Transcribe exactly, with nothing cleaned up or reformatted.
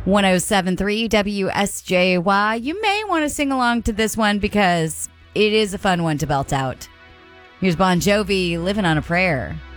ten seventy-three W S J Y. You may want to sing along to this one because it is a fun one to belt out. Here's Bon Jovi, Living on a Prayer.